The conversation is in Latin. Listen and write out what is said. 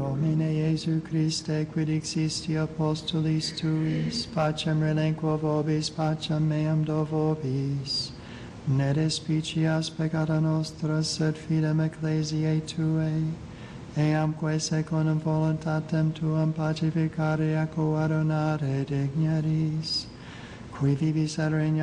Domine Iesu Christe, quid existi apostolis tuis, pacem relinquo vobis, pacem meam do vobis. Ne despicias peccata nostra, sed fidem ecclesiae Tuae, eamque secundum voluntatem Tuam pacificare ac coadunare digneris, qui vivis et regnas